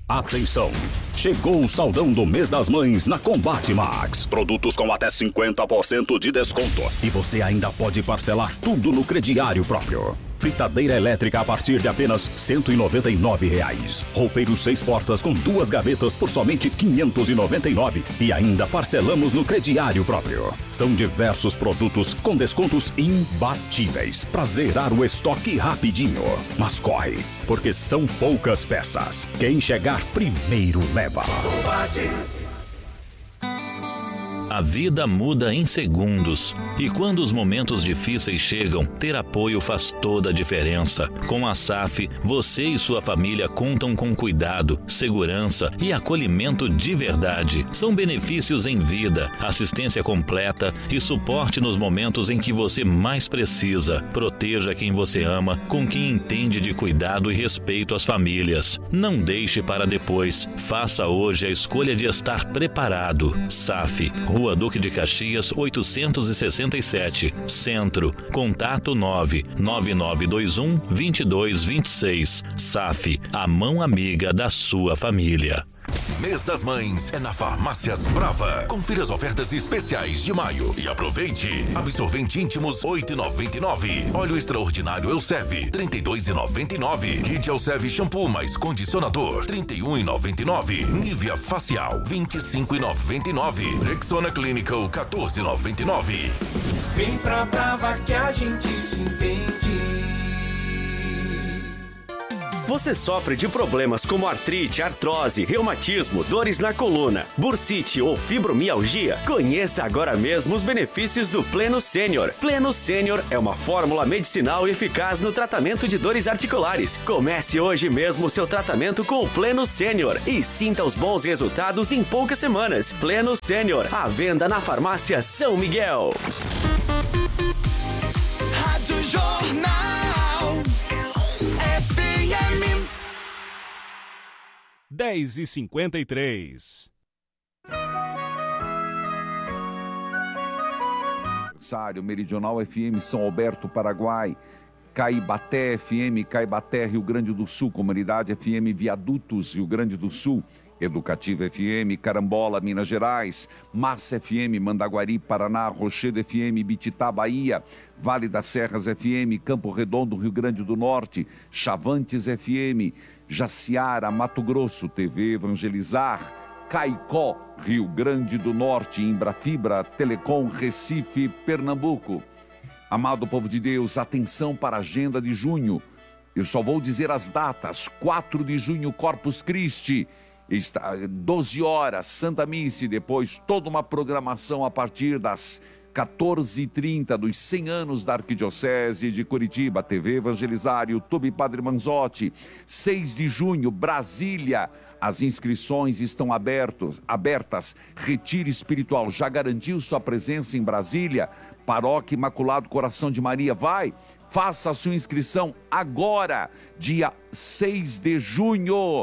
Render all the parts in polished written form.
Atenção! Chegou o saldão do mês das mães na Combate Max. Produtos com até 50% de desconto. E você ainda pode parcelar tudo no crediário próprio. Fritadeira elétrica a partir de apenas R$ 199. Roupeiro 6 portas com 2 gavetas por somente R$ 599. E ainda parcelamos no crediário próprio. São diversos produtos com descontos imbatíveis para zerar o estoque rapidinho. Mas corre, porque são poucas peças. Quem chegar primeiro leva. A vida muda em segundos. E quando os momentos difíceis chegam, ter apoio faz toda a diferença. Com a SAF, você e sua família contam com cuidado, segurança e acolhimento de verdade. São benefícios em vida, assistência completa e suporte nos momentos em que você mais precisa. Proteja quem você ama, com quem entende de cuidado e respeito às famílias. Não deixe para depois. Faça hoje a escolha de estar preparado. SAF, Rua Duque de Caxias, 867, Centro. Contato 99921-2226. SAF, a mão amiga da sua família. Mês das Mães é na Farmácias Brava. Confira as ofertas especiais de maio e aproveite. Absorvente íntimos 8,99. Óleo extraordinário Elsev 32,99. Kit Elsev shampoo mais condicionador 31,99. Nivea facial 25,99. Rexona Clinical 14,99. Vem pra Brava que a gente se entende. Você sofre de problemas como artrite, artrose, reumatismo, dores na coluna, bursite ou fibromialgia? Conheça agora mesmo os benefícios do Pleno Sênior. Pleno Sênior é uma fórmula medicinal eficaz no tratamento de dores articulares. Comece hoje mesmo o seu tratamento com o Pleno Sênior e sinta os bons resultados em poucas semanas. Pleno Sênior, à venda na Farmácia São Miguel. Rádio Jornal. 10h53. Meridional FM São Alberto, Paraguai. Caibaté FM, Caibaté, Rio Grande do Sul. Comunidade FM Viadutos, Rio Grande do Sul. Educativa FM, Carambola, Minas Gerais. Massa FM, Mandaguari, Paraná. Rochedo FM, Bititá, Bahia. Vale das Serras FM, Campo Redondo, Rio Grande do Norte. Chavantes FM, Jaciara, Mato Grosso. TV Evangelizar, Caicó, Rio Grande do Norte. Embrafibra, Telecom, Recife, Pernambuco. Amado povo de Deus, atenção para a agenda de junho. Eu só vou dizer as datas. 4 de junho, Corpus Christi. 12 horas, Santa Missa, e depois toda uma programação a partir das 14h30 dos 100 anos da Arquidiocese de Curitiba. TV Evangelizar, YouTube Padre Manzotti. 6 de junho, Brasília. As inscrições estão abertas. Retiro espiritual. Já garantiu sua presença em Brasília? Paróquia Imaculado Coração de Maria. Vai, faça a sua inscrição agora, dia 6 de junho.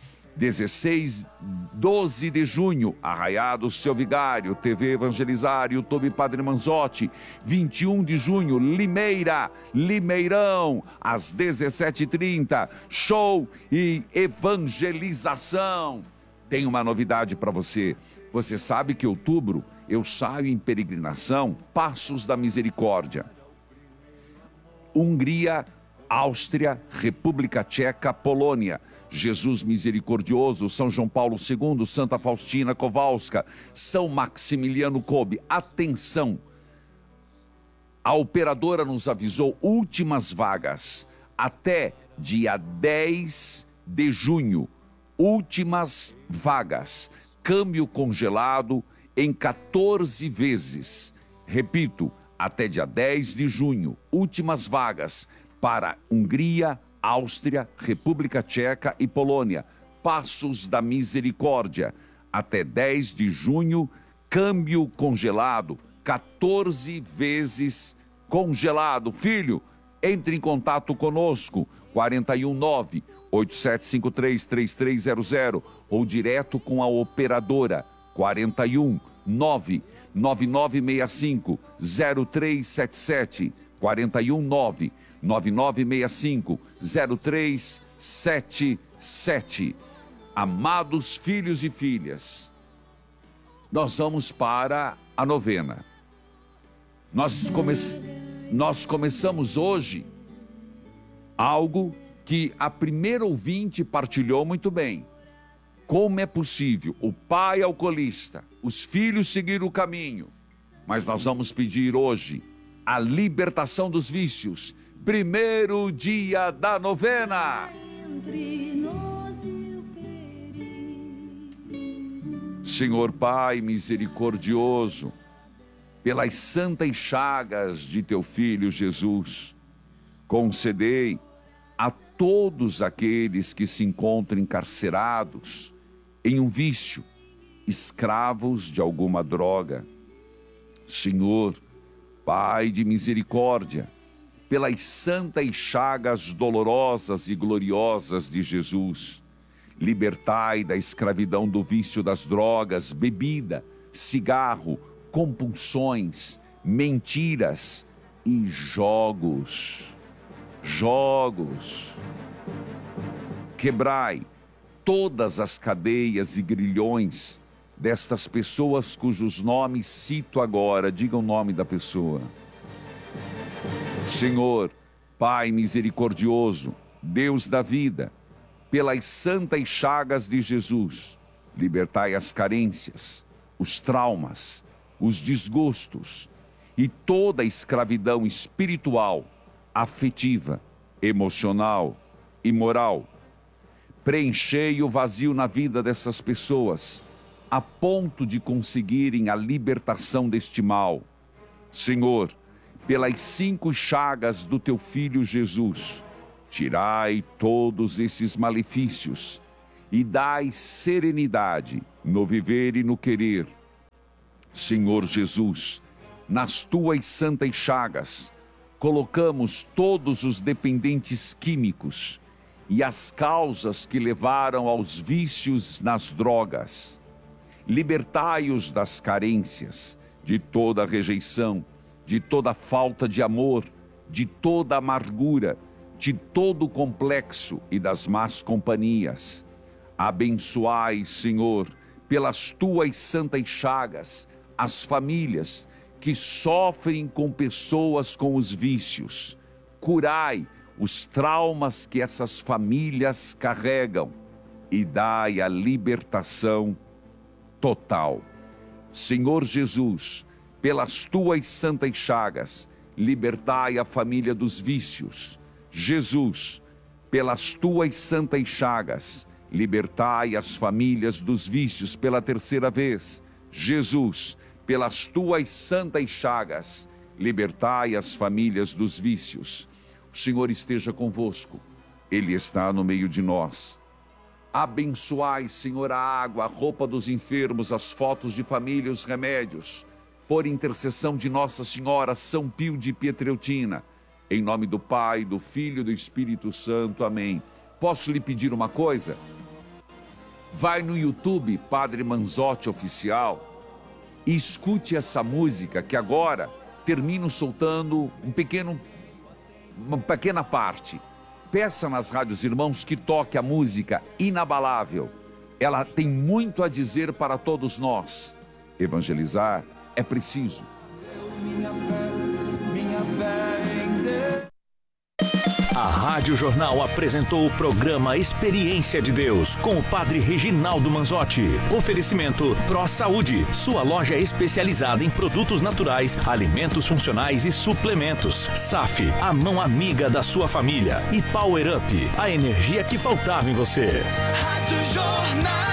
12 de junho, Arraiado Seu Vigário, TV Evangelizar, YouTube Padre Manzotti. 21 de junho, Limeirão, às 17h30, show e evangelização. Tem uma novidade para você. Você sabe que em outubro eu saio em peregrinação, Passos da Misericórdia. Hungria, Áustria, República Tcheca, Polônia. Jesus Misericordioso, São João Paulo II, Santa Faustina Kowalska, São Maximiliano Kolbe. Atenção, a operadora nos avisou, últimas vagas, até dia 10 de junho, últimas vagas, câmbio congelado em 14 vezes, repito, até dia 10 de junho, últimas vagas para Hungria, Áustria, República Tcheca e Polônia. Passos da Misericórdia, até 10 de junho, câmbio congelado, 14 vezes congelado. Filho, entre em contato conosco, 419-8753-3300 ou direto com a operadora, 419-9965-0377, 419-9965-0377. Amados filhos e filhas, nós vamos para a novena. Nós começamos hoje algo que a primeira ouvinte partilhou muito bem. Como é possível o pai alcoolista, os filhos seguir o caminho? Mas nós vamos pedir hoje a libertação dos vícios. Primeiro dia da novena. Senhor Pai misericordioso, pelas santas chagas de teu Filho Jesus, concedei a todos aqueles que se encontram encarcerados em um vício, escravos de alguma droga. Senhor, Pai de misericórdia, pelas santas chagas dolorosas e gloriosas de Jesus, libertai da escravidão do vício das drogas, bebida, cigarro, compulsões, mentiras e jogos. Quebrai todas as cadeias e grilhões destas pessoas cujos nomes cito agora. Diga o nome da pessoa. Senhor, Pai misericordioso, Deus da vida, pelas santas chagas de Jesus, libertai as carências, os traumas, os desgostos e toda a escravidão espiritual, afetiva, emocional e moral. Preenchei o vazio na vida dessas pessoas, a ponto de conseguirem a libertação deste mal. Senhor, pelas 5 chagas do teu Filho Jesus, tirai todos esses malefícios e dai serenidade no viver e no querer. Senhor Jesus, nas tuas santas chagas, colocamos todos os dependentes químicos e as causas que levaram aos vícios nas drogas. Libertai-os das carências, de toda rejeição, de toda falta de amor, de toda amargura, de todo o complexo e das más companhias. Abençoai, Senhor, pelas tuas santas chagas, as famílias que sofrem com pessoas com os vícios. Curai os traumas que essas famílias carregam e dai a libertação total. Senhor Jesus, pelas tuas santas chagas, libertai a família dos vícios. Jesus, pelas tuas santas chagas, libertai as famílias dos vícios pela terceira vez. Jesus, pelas tuas santas chagas, libertai as famílias dos vícios. O Senhor esteja convosco, Ele está no meio de nós. Abençoai, Senhor, a água, a roupa dos enfermos, as fotos de família, os remédios. Por intercessão de Nossa Senhora, São Pio de Pietreutina, em nome do Pai, do Filho e do Espírito Santo. Amém. Posso lhe pedir uma coisa? Vai no YouTube, Padre Manzotti Oficial, e escute essa música que agora termino soltando uma pequena parte. Peça nas rádios irmãos que toque a música Inabalável. Ela tem muito a dizer para todos nós. Evangelizar é preciso. A Rádio Jornal apresentou o programa Experiência de Deus com o Padre Reginaldo Manzotti. Oferecimento Pro Saúde, sua loja especializada em produtos naturais, alimentos funcionais e suplementos. SAF, a mão amiga da sua família. E Power Up, a energia que faltava em você. Rádio Jornal.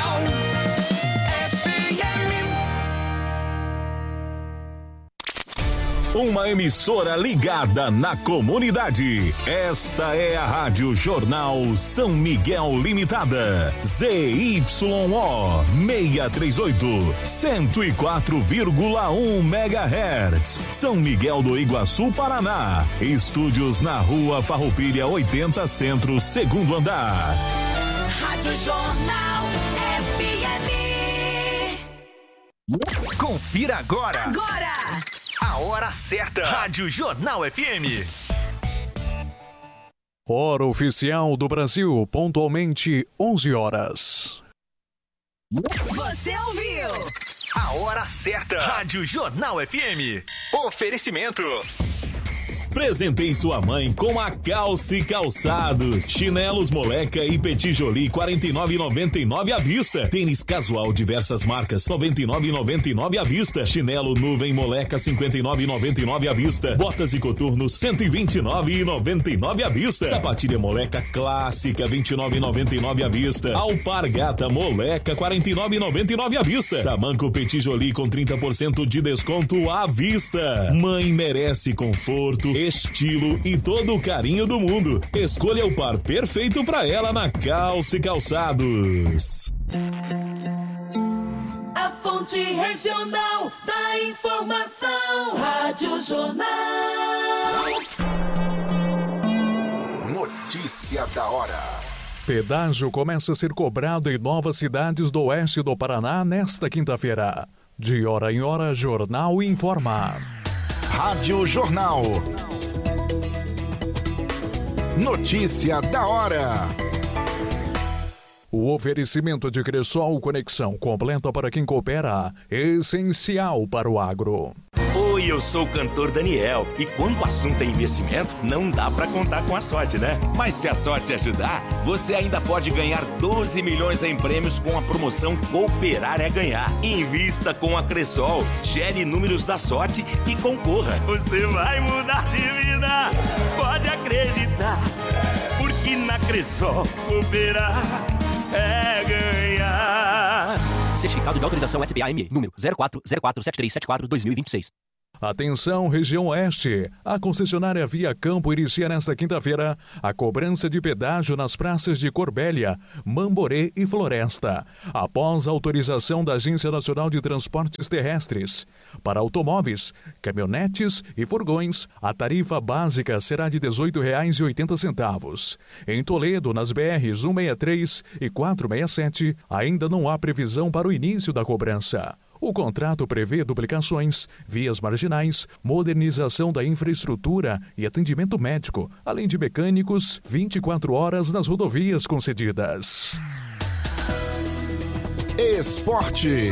Uma emissora ligada na comunidade. Esta é a Rádio Jornal São Miguel Limitada. ZYO 638, 104,1 MHz. São Miguel do Iguaçu, Paraná. Estúdios na Rua Farroupilha 80 Centro, segundo andar. Rádio Jornal FM. Confira agora. A hora certa. Rádio Jornal FM. Hora oficial do Brasil, pontualmente 11 horas. Você ouviu? A hora certa. Rádio Jornal FM. Oferecimento. Presentei sua mãe com a Calce Calçados. Chinelos Moleca e Petit Jolie, R$ 49,99 à vista. Tênis casual diversas marcas, R$ 99,99 à vista. Chinelo Nuvem Moleca, R$ 59,99 à vista. Botas e coturnos, R$ 129,99 à vista. Sapatilha Moleca clássica, R$ 29,99 à vista. Alpargata Moleca, R$ 49,99 à vista. Tamanco Petit Jolie com 30% de desconto à vista. Mãe merece conforto, estilo e todo o carinho do mundo. Escolha o par perfeito para ela na Calce Calçados. A fonte regional da informação. Rádio Jornal. Notícia da hora. Pedágio começa a ser cobrado em novas cidades do oeste do Paraná nesta quinta-feira. De hora em hora, Jornal informa. Rádio Jornal. Notícia da hora. O oferecimento de Cressol Conexão completa para quem coopera, essencial para o agro. Oi, eu sou o cantor Daniel e quando o assunto é investimento, não dá pra contar com a sorte, né? Mas se a sorte ajudar, você ainda pode ganhar 12 milhões em prêmios com a promoção Cooperar é Ganhar. Invista com a Cressol, gere números da sorte e concorra. Você vai mudar de vida, pode acreditar, porque na Cressol Cooperar é ganhar. Certificado de autorização SPA-ME, número 04047374-2026. Atenção, região oeste. A concessionária Via Campo inicia nesta quinta-feira a cobrança de pedágio nas praças de Corbélia, Mamborê e Floresta, após a autorização da Agência Nacional de Transportes Terrestres. Para automóveis, caminhonetes e furgões, a tarifa básica será de R$ 18,80. Em Toledo, nas BRs 163 e 467, ainda não há previsão para o início da cobrança. O contrato prevê duplicações, vias marginais, modernização da infraestrutura e atendimento médico, além de mecânicos 24 horas nas rodovias concedidas. Esporte.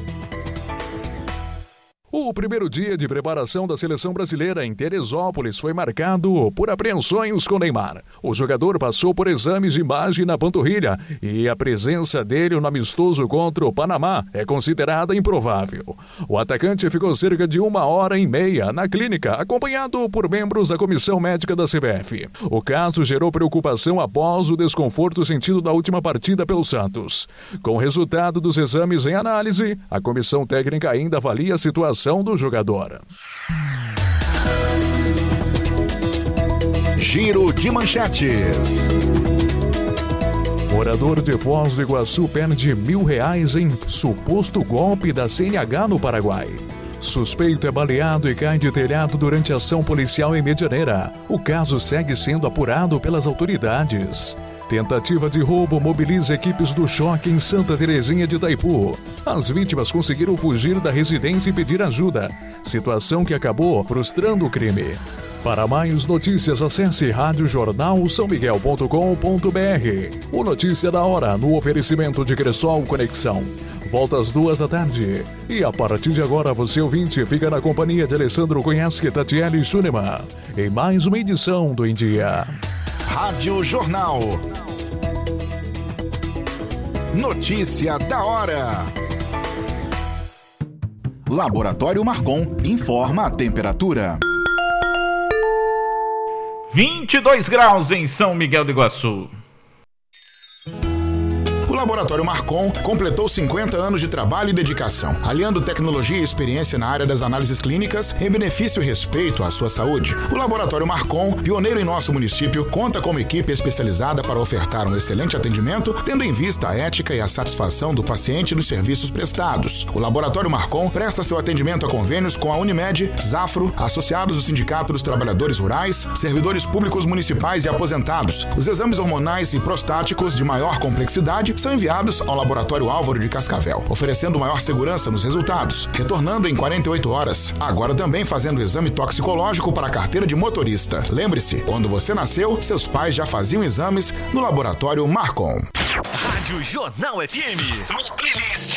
O primeiro dia de preparação da seleção brasileira em Teresópolis foi marcado por apreensões com Neymar. O jogador passou por exames de imagem na panturrilha e a presença dele no amistoso contra o Panamá é considerada improvável. O atacante ficou cerca de 1h30 na clínica, acompanhado por membros da comissão médica da CBF. O caso gerou preocupação após o desconforto sentido na última partida pelo Santos. Com o resultado dos exames em análise, a comissão técnica ainda avalia a situação do jogador. Giro de manchetes. Morador de Foz do Iguaçu perde R$1.000 em suposto golpe da CNH no Paraguai. Suspeito é baleado e cai de telhado durante ação policial em Medianeira. O caso segue sendo apurado pelas autoridades. Tentativa de roubo mobiliza equipes do choque em Santa Terezinha de Itaipu. As vítimas conseguiram fugir da residência e pedir ajuda, situação que acabou frustrando o crime. Para mais notícias, acesse radiojornalsaomiguel.com.br. O Notícia da Hora, no oferecimento de Cressol Conexão. Volta às 2h. E a partir de agora, você ouvinte, fica na companhia de Alessandro Cunhasque e Tatiele Schunemann, em mais uma edição do Em Dia. Rádio Jornal. Notícia da hora. Laboratório Marcon informa a temperatura. 22 graus em São Miguel do Iguaçu. O Laboratório Marcon completou 50 anos de trabalho e dedicação, aliando tecnologia e experiência na área das análises clínicas em benefício e respeito à sua saúde. O Laboratório Marcon, pioneiro em nosso município, conta com uma equipe especializada para ofertar um excelente atendimento, tendo em vista a ética e a satisfação do paciente nos serviços prestados. O Laboratório Marcon presta seu atendimento a convênios com a Unimed, Zafro, associados do Sindicato dos Trabalhadores Rurais, servidores públicos municipais e aposentados. Os exames hormonais e prostáticos de maior complexidade são são enviados ao Laboratório Álvaro de Cascavel, oferecendo maior segurança nos resultados, retornando em 48 horas. Agora também fazendo exame toxicológico para a carteira de motorista. Lembre-se, quando você nasceu, seus pais já faziam exames no Laboratório Marcon. Rádio Jornal FM. Sua playlist.